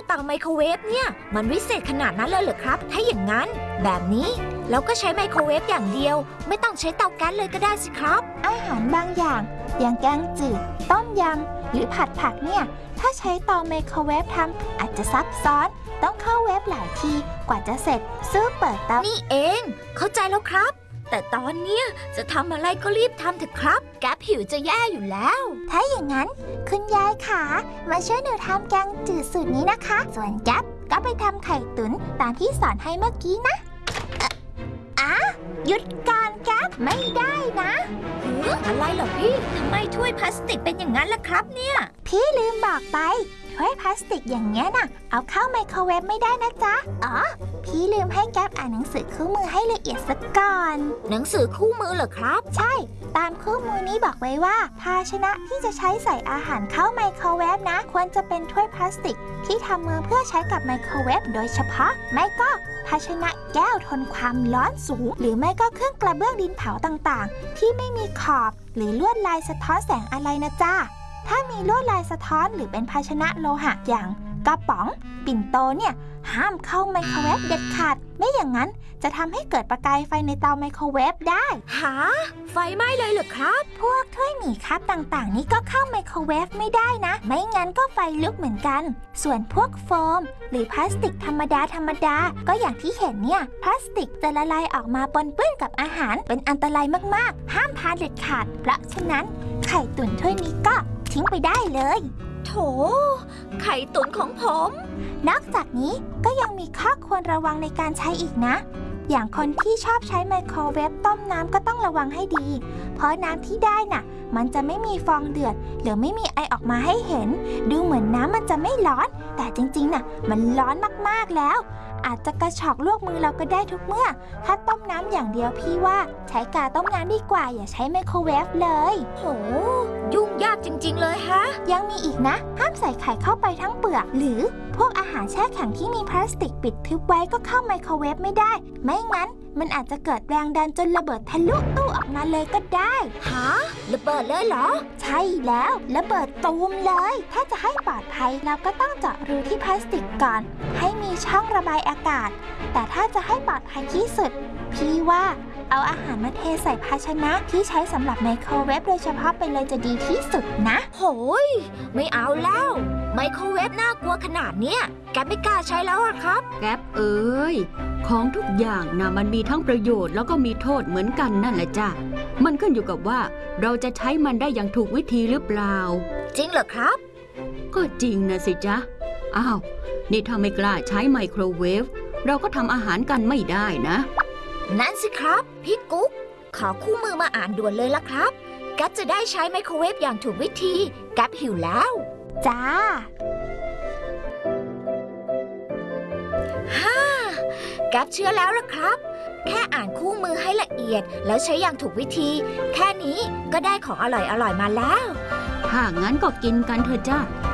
เตาไมโครเวฟเนี่ยมันวิเศษขนาดนั้นเลยเหรอครับถ้าอย่างนั้นแบบนี้เราก็ใช้ไมโครเวฟอย่างเดียวไม่ต้องใช้เตาแก๊สเลยก็ได้สิครับอาหารบางอย่างอย่างแกงจืดต้มยำหรือผัดผักเนี่ยถ้าใช้เตาไมโครเวฟทำอาจจะซับซ้อนต้องเข้าเวฟหลายทีกว่าจะเสร็จซื้อเปิดเตานี่เองเข้าใจแล้วครับแต่ตอนเนี้ยจะทำอะไรก็รีบทำเถอะครับแก๊ปหิวจะแย่อยู่แล้วถ้าอย่างนั้นคุณยายขามาช่วยหนูทำแกงจืดสูตรนี้นะคะส่วนแก๊ปก็ไปทำไข่ตุ๋นตามที่สอนให้เมื่อกี้นะหยุดก่อนแก๊ปไม่ได้นะอะไรเหรอพี่ทำไมถ้วยพลาสติกเป็นอย่างนั้นล่ะครับเนี่ยพี่ลืมบอกไปถ้วยพลาสติกอย่างเงี้ยน่ะเอาเข้าไมโครเวฟไม่ได้นะจ๊ะพี่ลืมให้แก๊ปอ่านหนังสือคู่มือให้ละเอียดซะก่อนหนังสือคู่มือเหรอครับใช่ตามคู่มือนี้บอกไว้ว่าภาชนะที่จะใช้ใส่อาหารเข้าไมโครเวฟนะควรจะเป็นถ้วยพลาสติกที่ทำมือเพื่อใช้กับไมโครเวฟโดยเฉพาะไม่ก็ภาชนะแก้วทนความร้อนสูงหรือไม่ก็เครื่องกระเบื้องดินเผาต่างๆที่ไม่มีขอบหรือลวดลายสะท้อนแสงอะไรนะจ๊ะถ้ามีลวดลายสะท้อนหรือเป็นภาชนะโลหะอย่างกระป๋องปิ่นโตเนี่ยห้ามเข้าไมโครเวฟเด็ดขาดไม่อย่างนั้นจะทำให้เกิดประกายไฟในเตาไมโครเวฟได้หาไฟไหม้เลยเหรอครับพวกถ้วยหมี่คัพต่างๆนี้ก็เข้าไมโครเวฟไม่ได้นะไม่งั้นก็ไฟลุกเหมือนกันส่วนพวกโฟมหรือพลาสติกธรรมดาก็อย่างที่เห็นเนี่ยพลาสติกจะละลายออกมาปนเปื้อนกับอาหารเป็นอันตรายมากๆห้ามทานเด็ดขาดเพราะฉะนั้นไข่ตุ๋นถ้วยนี้ก็ทิ้งไปได้เลยโถไข่ตุ๋นของผมนอกจากนี้ก็ยังมีข้อควรระวังในการใช้อีกนะอย่างคนที่ชอบใช้ไมโครเวฟต้มน้ำก็ต้องระวังให้ดีเพราะน้ำที่ได้น่ะมันจะไม่มีฟองเดือดหรือไม่มีไอออกมาให้เห็นดูเหมือนน้ำมันจะไม่ร้อนแต่จริงๆน่ะมันร้อนมากๆแล้วอาจจะกระชอกลวกมือเราก็ได้ทุกเมื่อถ้าต้มน้ำอย่างเดียวพี่ว่าใช้กาต้มน้ำดีกว่าอย่าใช้ไมโครเวฟเลยโหยุ่งยากจริงๆเลยฮะยังมีอีกนะห้ามใส่ไข่เข้าไปทั้งเปลือกหรือพวกอาหารแช่แข็งที่มีพลาสติกปิดทึบไว้ก็เข้าไมโครเวฟไม่ได้ไม่งั้นมันอาจจะเกิดแรงดันจนระเบิดทะลุตู้ออกมาเลยก็ได้ฮะระเบิดเลยเหรอใช่แล้วระเบิดตูมเลยถ้าจะให้ปลอดภัยเราก็ต้องเจาะรูที่พลาสติกก่อนให้มีช่องระบายอากาศแต่ถ้าจะให้ปลอดภัยที่สุดพี่ว่าเอาอาหารมาเทใส่ภาชนะที่ใช้สำหรับไมโครเวฟโดยเฉพาะไปเลยจะดีที่สุดนะโหยไม่เอาแล้วไมโครเวฟน่ากลัวขนาดเนี้ยแกไม่กล้าใช้แล้วอะครับแก๊ปเอ้ยของทุกอย่างนะมันมีทั้งประโยชน์แล้วก็มีโทษเหมือนกันนั่นแหละจ้ะมันขึ้นอยู่กับว่าเราจะใช้มันได้อย่างถูกวิธีหรือเปล่าจริงเหรอครับก็จริงนะสิจ๊ะอ้าวนี่ถ้าไม่กล้าใช้ไมโครเวฟเราก็ทำอาหารกันไม่ได้นะนั่นสิครับพี่กุ๊กขอคู่มือมาอ่านด่วนเลยละครับแก๊ปจะได้ใช้ไมโครเวฟอย่างถูกวิธีแก๊ปหิวแล้วจ้าแก๊ปเชื่อแล้วล่ะครับแค่อ่านคู่มือให้ละเอียดแล้วใช้อย่างถูกวิธีแค่นี้ก็ได้ของอร่อยมาแล้วถ้างั้นก็กินกันเถอะจ้า